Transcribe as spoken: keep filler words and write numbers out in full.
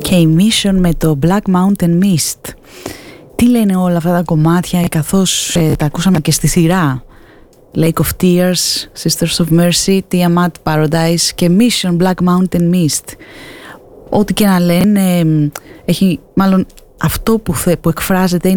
και η Mission με το Black Mountain Mist. Τι λένε όλα αυτά τα κομμάτια, καθώς ε, τα ακούσαμε και στη σειρά? Lake of Tears, Sisters of Mercy, Tiamat Paradise και Mission Black Mountain Mist. Ό,τι και να λένε, έχει μάλλον αυτό που, θε, που εκφράζεται είναι